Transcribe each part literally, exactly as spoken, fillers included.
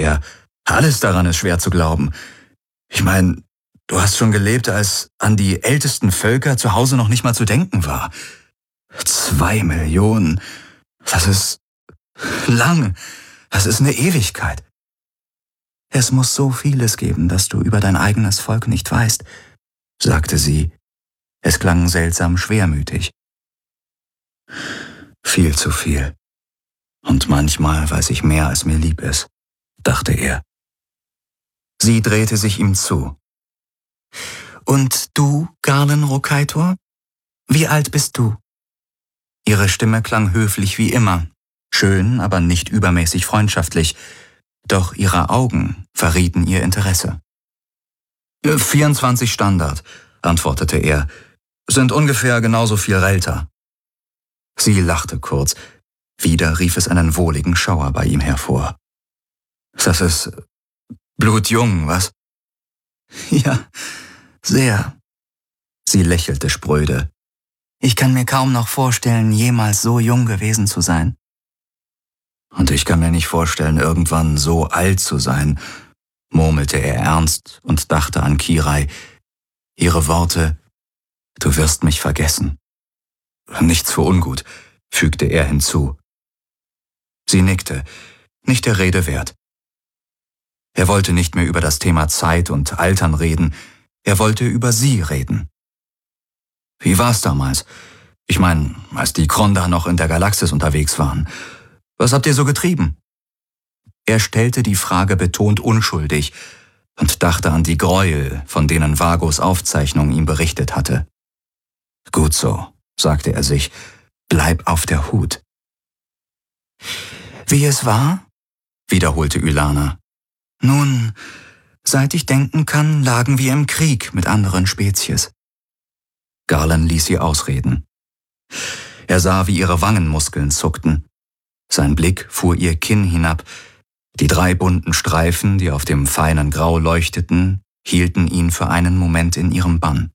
er. »Alles daran ist schwer zu glauben. Ich meine, du hast schon gelebt, als an die ältesten Völker zu Hause noch nicht mal zu denken war. Zwei Millionen, das ist lang, das ist eine Ewigkeit. Es muss so vieles geben, das du über dein eigenes Volk nicht weißt«, sagte sie. Es klang seltsam schwermütig. »Viel zu viel. Und manchmal weiß ich mehr, als mir lieb ist«, dachte er. Sie drehte sich ihm zu. »Und du, Garland Rokaitor? Wie alt bist du?« Ihre Stimme klang höflich wie immer, schön, aber nicht übermäßig freundschaftlich, doch ihre Augen verrieten ihr Interesse. »vierundzwanzig Standard«, antwortete er, »sind ungefähr genauso viel Relter.« Sie lachte kurz. Wieder rief es einen wohligen Schauer bei ihm hervor. »Das ist blutjung, was?« »Ja, sehr.« Sie lächelte spröde. »Ich kann mir kaum noch vorstellen, jemals so jung gewesen zu sein.« »Und ich kann mir nicht vorstellen, irgendwann so alt zu sein«, murmelte er ernst und dachte an Kirai. Ihre Worte, »Du wirst mich vergessen.« »Nichts für ungut«, fügte er hinzu. Sie nickte, nicht der Rede wert. Er wollte nicht mehr über das Thema Zeit und Altern reden, er wollte über sie reden. »Wie war's damals? Ich meine, als die Kronda noch in der Galaxis unterwegs waren. Was habt ihr so getrieben?« Er stellte die Frage betont unschuldig und dachte an die Gräuel, von denen Vagos Aufzeichnung ihm berichtet hatte. »Gut so«, sagte er sich, »bleib auf der Hut.« »Wie es war?«, wiederholte Ylana. »Nun, seit ich denken kann, lagen wir im Krieg mit anderen Spezies.« Garland ließ sie ausreden. Er sah, wie ihre Wangenmuskeln zuckten. Sein Blick fuhr ihr Kinn hinab. Die drei bunten Streifen, die auf dem feinen Grau leuchteten, hielten ihn für einen Moment in ihrem Bann.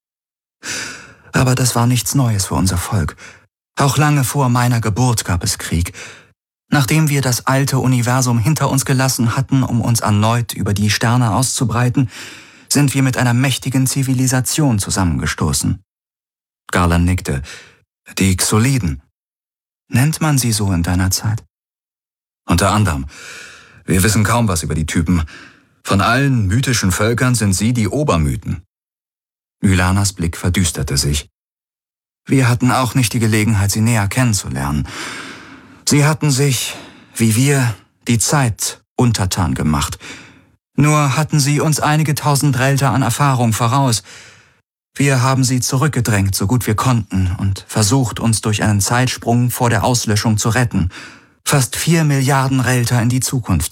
»Aber das war nichts Neues für unser Volk. Auch lange vor meiner Geburt gab es Krieg. Nachdem wir das alte Universum hinter uns gelassen hatten, um uns erneut über die Sterne auszubreiten, sind wir mit einer mächtigen Zivilisation zusammengestoßen.« Garland nickte. »Die Xoliden. Nennt man sie so in deiner Zeit?« »Unter anderem. Wir wissen kaum was über die Typen. Von allen mythischen Völkern sind sie die Obermythen.« Ylanas Blick verdüsterte sich. »Wir hatten auch nicht die Gelegenheit, sie näher kennenzulernen. Sie hatten sich, wie wir, die Zeit untertan gemacht. Nur hatten sie uns einige tausend Relter an Erfahrung voraus. Wir haben sie zurückgedrängt, so gut wir konnten, und versucht, uns durch einen Zeitsprung vor der Auslöschung zu retten. Fast vier Milliarden Relter in die Zukunft.«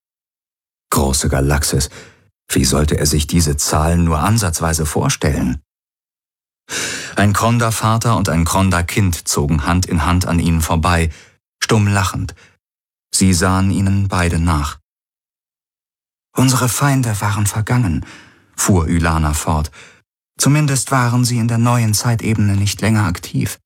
Große Galaxis. Wie sollte er sich diese Zahlen nur ansatzweise vorstellen? Ein Kronda-Vater und ein Kronda-Kind zogen Hand in Hand an ihnen vorbei, stumm lachend. Sie sahen ihnen beide nach. »Unsere Feinde waren vergangen«, fuhr Ylana fort. »Zumindest waren sie in der neuen Zeitebene nicht länger aktiv.«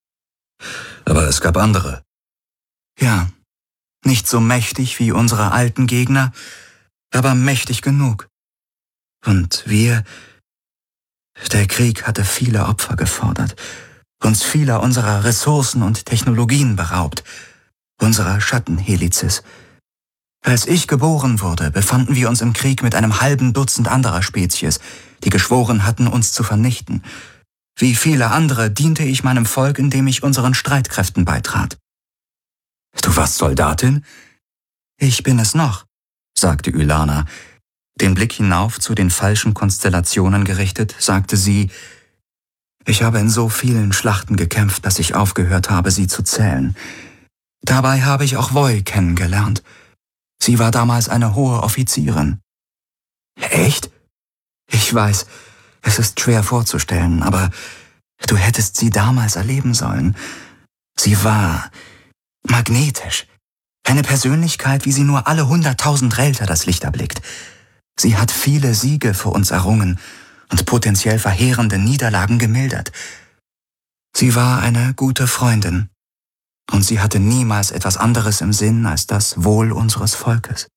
»Aber es gab andere.« »Ja, nicht so mächtig wie unsere alten Gegner, aber mächtig genug. Und wir... Der Krieg hatte viele Opfer gefordert, uns vieler unserer Ressourcen und Technologien beraubt, unserer Schattenhelizis. Als ich geboren wurde, befanden wir uns im Krieg mit einem halben Dutzend anderer Spezies, die geschworen hatten, uns zu vernichten. Wie viele andere diente ich meinem Volk, indem ich unseren Streitkräften beitrat.« »Du warst Soldatin?« »Ich bin es noch«, sagte Ylana. Den Blick hinauf zu den falschen Konstellationen gerichtet, sagte sie, »Ich habe in so vielen Schlachten gekämpft, dass ich aufgehört habe, sie zu zählen. Dabei habe ich auch Voi kennengelernt. Sie war damals eine hohe Offizierin.« »Echt?« »Ich weiß, es ist schwer vorzustellen, aber du hättest sie damals erleben sollen. Sie war magnetisch. Eine Persönlichkeit, wie sie nur alle hunderttausend Relter das Licht erblickt. Sie hat viele Siege für uns errungen und potenziell verheerende Niederlagen gemildert. Sie war eine gute Freundin und sie hatte niemals etwas anderes im Sinn als das Wohl unseres Volkes.«